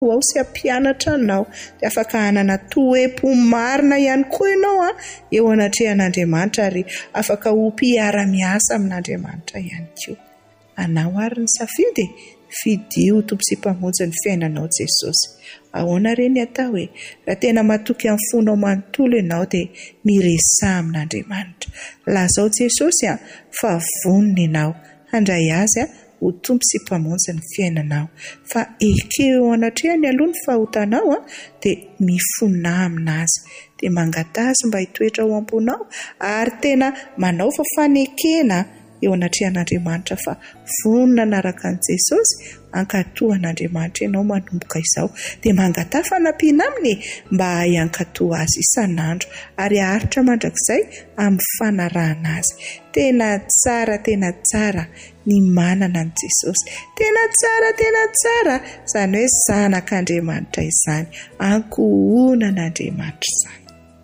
ao sy hampianatra anao, dia afaka hanana toepo marina ihany koa ianao eo anatrehan'Andriamanitra, ary afaka ho mpiara-miasa amin'Andriamanitra ihany koa. Anao ary ny safidy, fidio tompo sy mpamonjy ny fiainanao Jesosy. Ahoana reny atao hoe raha tena matoky amin'ny fonao manontolo ianao dia miresaha amin'Andriamanitra. Lazao Jesosy fa vonona ianao, handray azy ho tompo sy mpamonjy ny fiainanao. Fa ekeo anatrehany aloha ny fahotanao dia mifona aminazy, dia mangatazy mba hitoetra ao am-ponao, ary tena manao fafanekena eo anatrehan'Andriamanitra fa vonona naraka an' Jesosy, ankatohan'Andriamanitra ianao manomboka izao, dia mangata fanampiana aminy mba hiankatoha azy isan'andro, ary aharitra mandrakizay amin'ny fanarahana azy. Tena tsara ny manana an' Jesosy, tena tsara izany hoe zanak'Andriamanitra izany, ankohonan'Andriamanitra izany.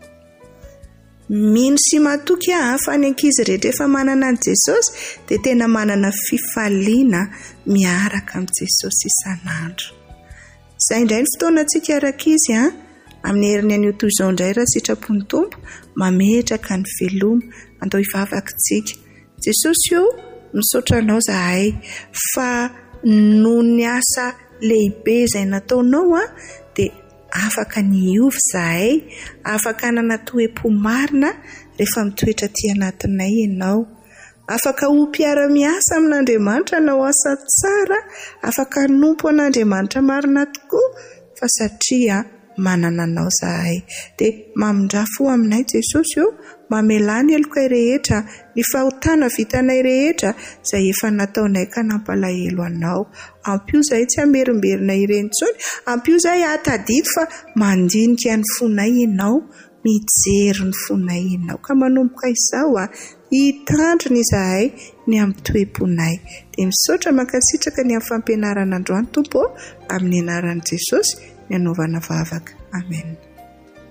Mino sy matoky fa ny ankizy rehetra efa manana an' Jesosy dia tena manana fifaliana miaraka amb Jesosy isan'andro. Izay indray ny fotoanantsika arakizy amin'ny herin'ny anio toy izao indray raha sitrapon'ny Tompo, mametraka ny veloma andao hivavakintsika. Jesosy io misaotra anao zahay fa noho ny asa lehibe izay nataonao dia afaka niovy zahay, afaka hanana toepo marina rehefa mitoetra aty anatinay ianao. Afaka ho mpiara-miasa amin'Andriamanitra anao asa tsara, afaka nompo an'Andriamanitra marina tokoa, fa satria manana anao zahay. Dia mamindrafo aminay Jesosy io, mamelany elokay rehetra, ny fahotana vitanay rehetra izay efa nataonay ka nampalahelo anao. Ampio zahay tsy hamerimberina ireny intsony, ampio zahay hatadidy fa mandinika ny fonay ianao, mijery ny fonay ianao. Ka manomboka izao hitandriny izahay ny amin'ny toeponay. Dia misaotra mankasitraka ny amin'ny fampianarana androany Tompo, amin'ny anaran'i Jesosy ny anaovana vavaka. Amen.